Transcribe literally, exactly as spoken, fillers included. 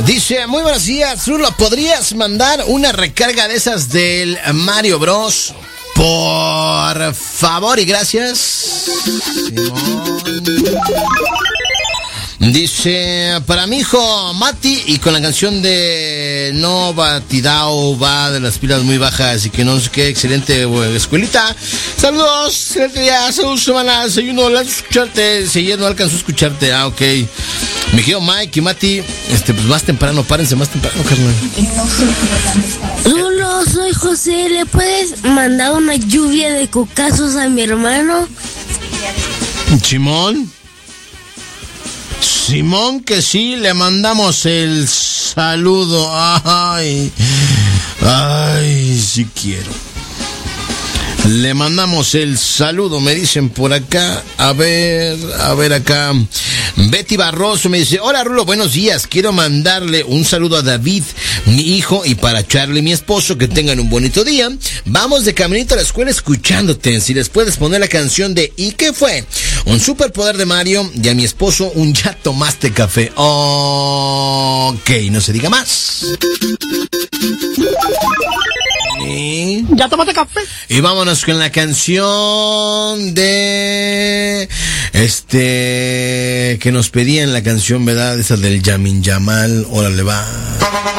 Dice, muy buenos días, Rulo, ¿podrías mandar una recarga de esas del Mario Bros? Por favor y gracias. Simón. Dice, para mi hijo Mati, y con la canción de No Batidao va de las pilas muy bajas y que no sé qué, excelente escuelita. Saludos, excelente día, saludos semana, desayuno, no alcanzo a escucharte, si no alcanzó a escucharte, ah, ok. Mi hijo Mike y Mati, este, pues más temprano, párense más temprano, carnal. Rulo, soy José, ¿le puedes mandar una lluvia de cocazos a mi hermano? Simón. Simón, que sí, le mandamos el saludo. Ay, ay, sí quiero. Le mandamos el saludo, me dicen por acá. A ver, a ver acá. Betty Barroso me dice, hola Rulo, buenos días. Quiero mandarle un saludo a David, mi hijo, y para Charlie, mi esposo, que tengan un bonito día. Vamos de caminito a la escuela escuchándote. Si les puedes poner la canción de ¿Y qué fue? Un superpoder de Mario, y a mi esposo un ya tomaste café. Ok, no se diga más. Y... ya tomaste café. Y vámonos con la canción de... Este... que nos pedían la canción, ¿verdad? Esa del Yamin Yamal. Órale, va.